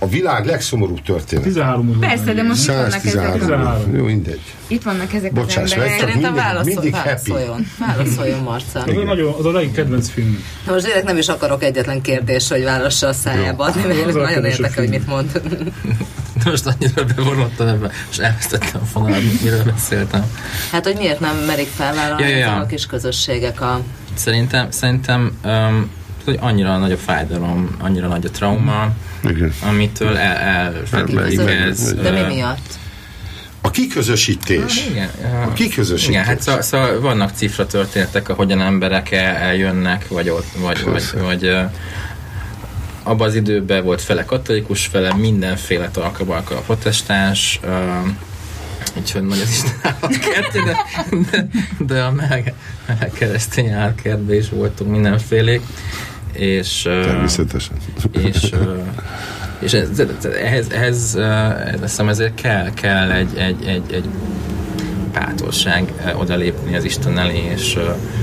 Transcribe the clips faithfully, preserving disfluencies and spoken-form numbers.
a világ legszomorúbb történet. tizenhárom Persze, de most itt vannak ezek. Jó, mindegy. Itt vannak ezek Bocsáss az emberek. Szerintem mindig, válaszol, mindig válaszoljon. Válaszoljon, Marca. Az a, nagyon, az a legjobb kedvenc film. Most direkt nem is akarok egyetlen kérdés, hogy válassa a szájába adni, mert nagyon érdekel, hogy mit mond. Most annyira bevonultam ebbe, és elvesztettem a fonalat, miről beszéltem. Hát, hogy miért nem merik felvállalni ja, ja, ja. ezek a kis közösségek a... Szerintem, szerintem um, hogy annyira nagy a fájdalom, annyira nagy a trauma, igen. amitől el, elfedik ez. De mi miatt? A kiközösítés. Ah, igen. A kiközösítés. Igen, hát szóval szó, vannak cifra történetek, ahogyan emberek el, eljönnek, vagy, ott, vagy, vagy, vagy uh, abban az időben volt fele katolikus, fele mindenféle talkabalka a protestáns, uh, úgyhogy nagy az Isten állatkerti, de, de, de a meleg, meleg keresztény állatkertben is voltunk mindenfélék. És, természetesen. És, és ez, ehhez, ehhez azt hiszem ezért kell, kell egy, egy, egy, egy bátorság odalépni az Isten elé, és,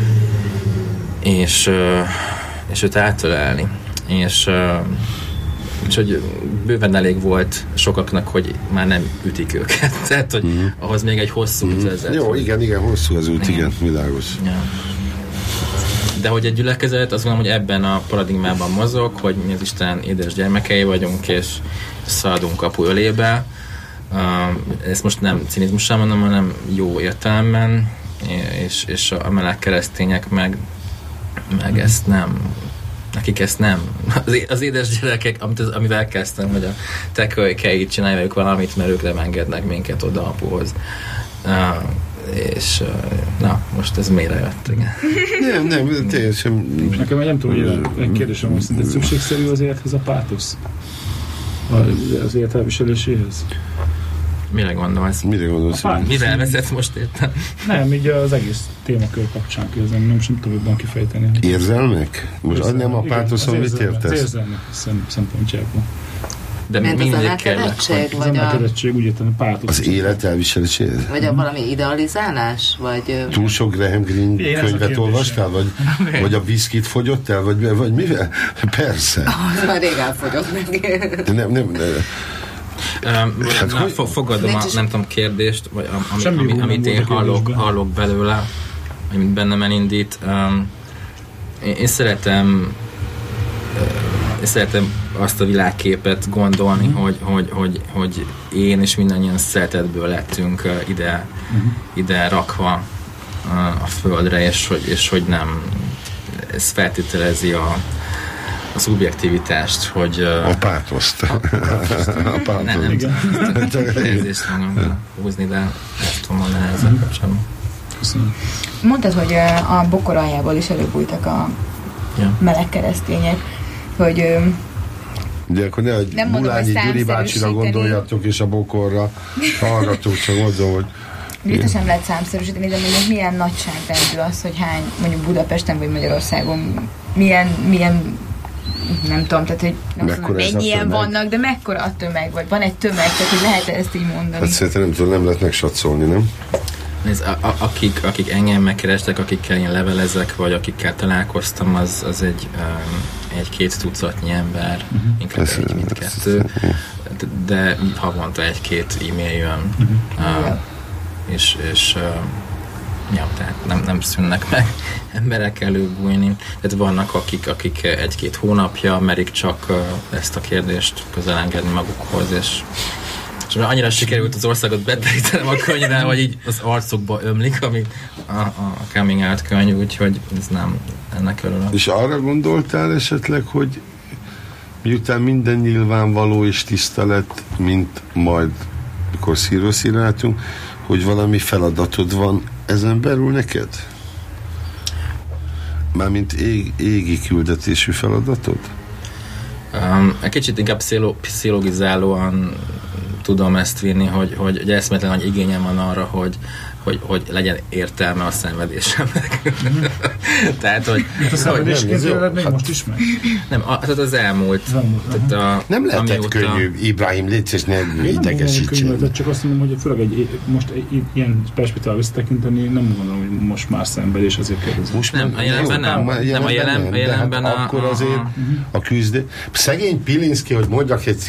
és, és őt átölelni. És, és hogy bőven elég volt sokaknak, hogy már nem ütik őket. Tehát, hogy mm. ahhoz még egy hosszú mm. út vezet. Jó, igen, igen, hosszú az út, igen, igen világos. Ja. De hogy egy gyülekezet, azt gondolom, hogy ebben a paradigmában mozog, hogy mi az Isten édes gyermekei vagyunk, és szaladunk kapu ölébe. Ezt most nem cinizmussal mondom, hanem jó értelemben, és, és a meleg keresztények meg, meg ezt nem, nekik ezt nem. Az édes gyerekek, amit, amivel kezdtem, hogy a te kölykeit csináljuk valamit, mert ők nem engednek minket oda apuhoz. És na, most ez mélyre jött, igen. Nem, nem, teljesen... Nekem nem tudom, hogy egy kérdésem van, szerinted szükségszerű az élethez a pátosz? Az élet elviseléséhez? Mire gondolsz? Mire gondolsz? Mivel vezetsz most értem? Nem, így az egész témakör kapcsán kérdezem, nem sem tudom jobban kifejteni. Érzelmek? Most érzelmek. Nem a pátoszon mit értesz? Az érzelmek szempontjából. De mint az emelkedettség? Az emelkedettség, úgy értem, a pátosz. Az élet elviseléséhez? Vagy a valami idealizálás? Vagy... Túl sok Graham Greene könyvet olvastál? Vagy, vagy a viszkit fogyott el? Vagy, vagy mivel? Persze. Az már rég elfogyott neki. De nem, nem, nem. Um, hát, na, hogy... Fogadom a, nem tudom, kérdést, vagy ami, ami, amit én hallok, hallok belőle, amit bennem elindít. Um, én, én szeretem én szeretem azt a világképet gondolni, uh-huh. hogy, hogy, hogy, hogy én és mindannyian szeretetből lettünk uh, ide, uh-huh. ide rakva uh, a földre, és hogy, és hogy nem, ez feltételezi a a szubjektivitást, hogy... Uh, a pátoszt. A, a pátoszt. Nem, nem tudom érzést magam húzni, de ezt tudom mondani ezzel kapcsolatban. Köszönöm. Mondtad, hogy a bokor aljából is előbújtak a ja. meleg keresztények, hogy... De akkor ne, hogy Bulányi Gyuri bácsira gondoljatok, és a bokorra hallgatok, csak mondom, hogy... Biztos nem lehet számszerűsíteni, de mondjuk milyen nagyságrendű az, hogy hány, mondjuk Budapesten vagy Magyarországon, milyen, milyen nem tudom, tehát hogy mennyien vannak, de mekkora a tömeg, vagy van egy tömeg, tehát hogy lehet ezt így mondani. Hát szerintem nem tudom, nem lehet megsatszolni, nem? Nézd, a, a, akik, akik engem megkerestek, akikkel én levelezek, vagy akikkel találkoztam, az, az egy um, egy-két tucatnyi ember, uh-huh. inkább ez egy, mint kettő, de, de havonta egy-két e-mail jön, uh-huh. uh, és, és uh, ja, tehát nem, nem szűnnek meg emberek előbújni. Tehát vannak, akik, akik egy-két hónapja merik csak uh, ezt a kérdést közel engedni magukhoz, és, és annyira sikerült az országot beterítenem a könyvre, hogy így az arcukba ömlik, ami a, a coming out könyv, úgyhogy ez nem, ennek örülök. És arra gondoltál esetleg, hogy miután minden nyilvánvaló és tisztelet, mint majd, mikor szírről szírra látunk, hogy valami feladatod van ezen belül neked? Mármint ég, égi küldetésű feladatod? Um, egy kicsit inkább pszichologizálóan tudom ezt vinni, hogy, hogy, hogy eszméletlen nagy igényem van arra, hogy, hogy, hogy legyen értelme a szenvedésemnek. Tehát, hogy... A szenvedés kezdőjeled még most is meg? Nem, a, tehát az elmúlt. Az elmúlt tehát a, nem lehetett amióta... könnyű, Ibrahim, légy és ne idegesítsen. Csak azt mondom, hogy főleg egy, most egy, ilyen perspektívával visszatekinteni, nem gondolom, hogy most már szenvedés azért kérdezem. Most nem, a jelenben nem. Nem, nem a jelen, a jelenben a... Akkor azért a küzdő... Szegény Pilinszky, hogy mondjak egy